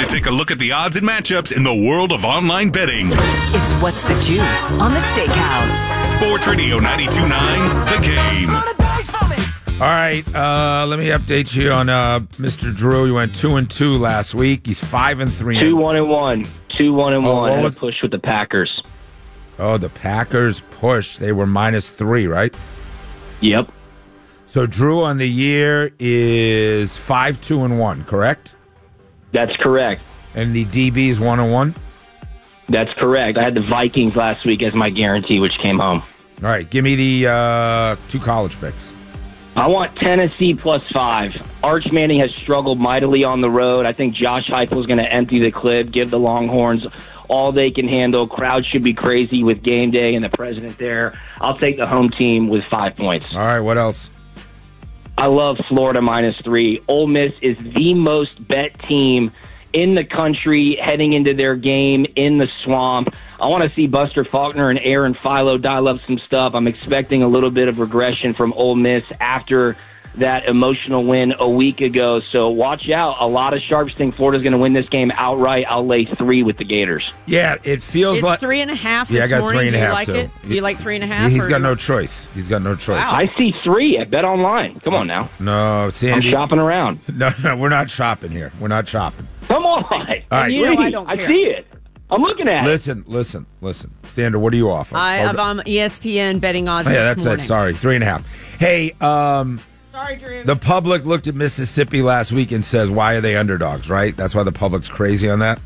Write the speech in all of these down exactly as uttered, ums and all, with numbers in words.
to take a look at the odds and matchups in the world of online betting. It's What's the Juice on the Steakhouse. Sports Radio ninety-two point nine, The Game. All right, uh, let me update you on uh, Mister Drew. He went two and two last week. He's five and three. Two one and one. Two one and Oh, one. what Had was- a push with the Packers. Oh, the Packers push. They were minus three, right? Yep. So Drew on the year is five two and one, correct? That's correct. And the D B is one and one. That's correct. I had the Vikings last week as my guarantee, which came home. All right, give me the uh, two college picks. I want Tennessee plus five. Arch Manning has struggled mightily on the road. I think Josh Heupel is going to empty the clip, give the Longhorns all they can handle. Crowd should be crazy with game day and the president there. I'll take the home team with five points. All right, what else? I love Florida minus three. Ole Miss is the most bet team in the country heading into their game in the swamp. I want to see Buster Faulkner and Aaron Philo dial up some stuff. I'm expecting a little bit of regression from Ole Miss after that emotional win a week ago. So watch out. A lot of sharps think Florida's going to win this game outright. I'll lay three with the Gators. Yeah, it feels It's like three and a half this Yeah, I got morning. three and a Do you half, like too. it? Do you like three and a half? He's or got you- no choice. He's got no choice. Wow. I see three at Bet Online. Come on now. No, I'm Sandy. shopping around. No, no, we're not shopping here. We're not shopping. Come on. All right. you know I Three. don't I care. see it. I'm looking at it. Listen, listen, listen. Sandra, what do you offer? I Oh, have um, E S P N betting odds yeah, this that's it. morning. Sorry, three and a half. Hey, um, Sorry, Drew. the public looked at Mississippi last week and says, why are they underdogs, right? That's why the public's crazy on that?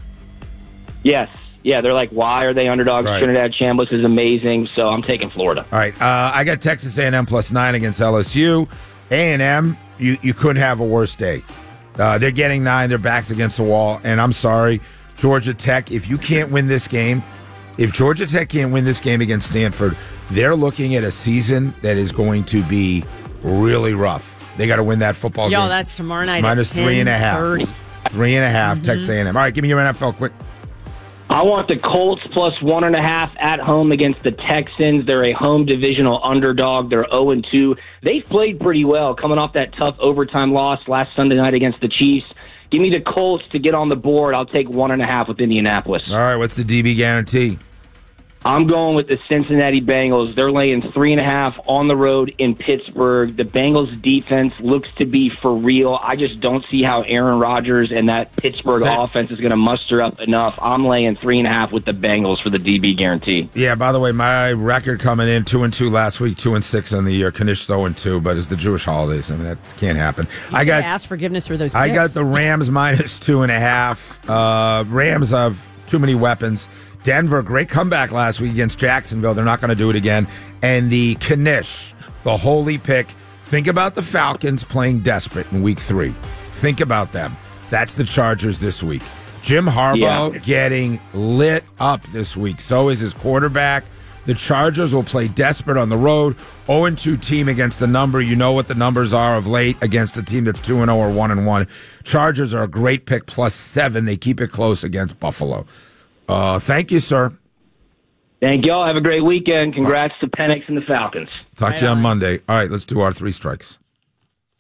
Yes. Yeah, they're like, why are they underdogs? Right. Trinidad Chambliss is amazing, so I'm taking Florida. All right, uh, I got Texas A and M plus nine against L S U. A and M, you, you couldn't have a worse day. Uh, they're getting nine. Their backs against the wall. And I'm sorry, Georgia Tech, if you can't win this game, if Georgia Tech can't win this game against Stanford, they're looking at a season that is going to be really rough. They got to win that football Yo, game. that's tomorrow night. Minus at three and a half. ten thirty. Three and a half, Mm-hmm. Texas A and M. All right, give me your N F L quick. I want the Colts plus one and a half at home against the Texans. They're a home divisional underdog. They're oh and two. They've played pretty well coming off that tough overtime loss last Sunday night against the Chiefs. Give me the Colts to get on the board. I'll take one and a half with Indianapolis. All right, what's the D B guarantee? I'm going with the Cincinnati Bengals. They're laying three and a half on the road in Pittsburgh. The Bengals defense looks to be for real. I just don't see how Aaron Rodgers and that Pittsburgh That- offense is going to muster up enough. I'm laying three and a half with the Bengals for the D B guarantee. Yeah, by the way, my record coming in two and two last week, two and six on the year. Kanish's zero and two, but it's the Jewish holidays. I mean, that can't happen. I got ask forgiveness for those. I picks. got the Rams minus two and a half. Uh, Rams have too many weapons. Denver, great comeback last week against Jacksonville. They're not going to do it again. And the Kanish, the holy pick. Think about the Falcons playing desperate in week three. Think about them. That's the Chargers this week. Jim Harbaugh Yeah. getting lit up this week. So is his quarterback. The Chargers will play desperate on the road. oh and two team against the number. You know what the numbers are of late against a team that's two and oh or one and one. Chargers are a great pick, plus seven. They keep it close against Buffalo. Uh, thank you, sir. Thank y'all. Have a great weekend. Congrats to Penix and the Falcons. Talk to you on Monday. All right, let's do our three strikes.